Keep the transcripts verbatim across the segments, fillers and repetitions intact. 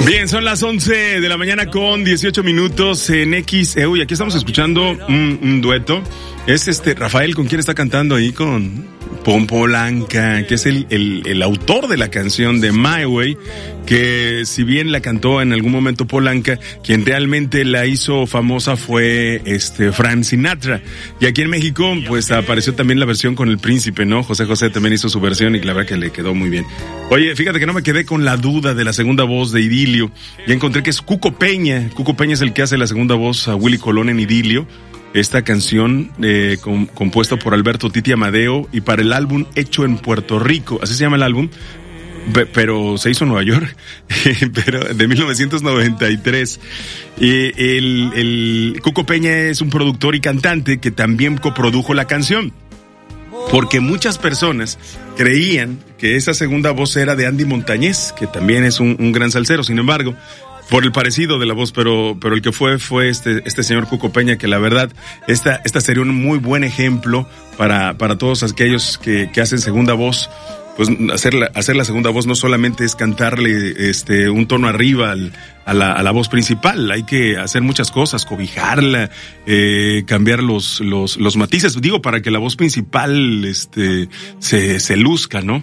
Bien, son las once de la mañana con dieciocho minutos en X E U y aquí estamos escuchando un, un dueto. Es este Rafael, ¿con quién está cantando ahí? Con Polanca, que es el, el, el autor de la canción de My Way, que si bien la cantó en algún momento Polanca, quien realmente la hizo famosa fue este Frank Sinatra. Y aquí en México, pues apareció también la versión con el príncipe, ¿no? José José también hizo su versión y la verdad que le quedó muy bien. Oye, fíjate que no me quedé con la duda de la segunda voz de Idilio. Ya encontré que es Cuco Peña. Cuco Peña es el que hace la segunda voz a Willy Colón en Idilio. Esta canción eh, com, compuesta por Alberto Titi Amadeo y para el álbum Hecho en Puerto Rico, así se llama el álbum, pe- pero se hizo en Nueva York, pero de mil novecientos noventa y tres. Eh, el, el Cuco Peña es un productor y cantante que también coprodujo la canción, porque muchas personas creían que esa segunda voz era de Andy Montañez, que también es un, un gran salsero. Sin embargo, por el parecido de la voz, pero pero el que fue fue este este señor Cuco Peña, que la verdad esta esta sería un muy buen ejemplo para para todos aquellos que que hacen segunda voz. Pues hacer la, hacer la segunda voz no solamente es cantarle este un tono arriba al, a la a la voz principal, hay que hacer muchas cosas, cobijarla, eh, cambiar los los los matices, digo, para que la voz principal este se se luzca, ¿no?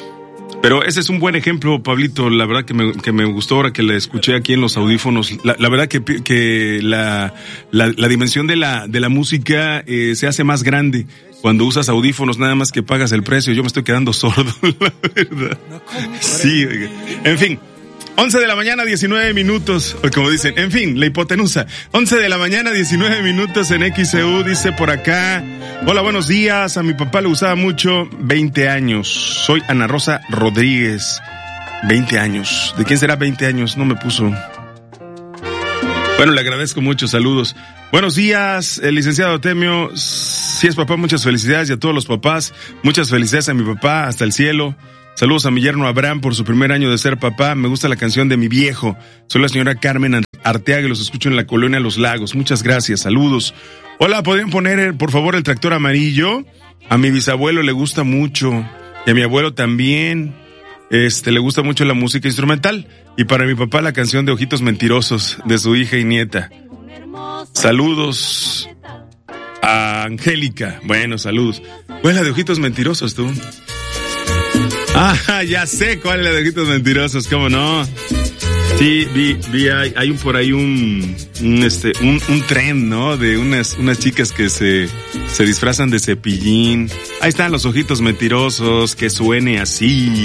Pero ese es un buen ejemplo, Pablito, la verdad que me, que me gustó ahora que la escuché aquí en los audífonos. La, la verdad que, que la, la, la dimensión de la, de la música eh, se hace más grande cuando usas audífonos, nada más que pagas el precio. Yo me estoy quedando sordo, la verdad. Sí, oiga. En fin. once de la mañana, diecinueve minutos, o como dicen, en fin, la hipotenusa. once de la mañana, diecinueve minutos en X E U, dice por acá. Hola, buenos días, a mi papá le gustaba mucho, veinte años. Soy Ana Rosa Rodríguez, veinte años. ¿De quién será veinte años? No me puso. Bueno, le agradezco mucho, saludos. Buenos días, el licenciado Temio. Si es papá, muchas felicidades, y a todos los papás, muchas felicidades a mi papá, hasta el cielo. Saludos a mi yerno Abraham por su primer año de ser papá. Me gusta la canción de mi viejo. Soy la señora Carmen Arteaga y los escucho en la colonia Los Lagos. Muchas gracias, saludos. Hola, ¿podrían poner por favor el tractor amarillo? A mi bisabuelo le gusta mucho y a mi abuelo también. Este, le gusta mucho la música instrumental. Y para mi papá la canción de Ojitos Mentirosos de su hija y nieta. Saludos a Angélica. Bueno, saludos. ¿Cuál es la de Ojitos Mentirosos tú? Ah, ya sé cuál es la de Ojitos Mentirosos, ¿cómo no? Sí, vi, vi, hay, hay un por ahí un, un este, un, un tren, ¿no? De unas, unas chicas que se, se disfrazan de Cepillín. Ahí están los Ojitos Mentirosos, que suene así.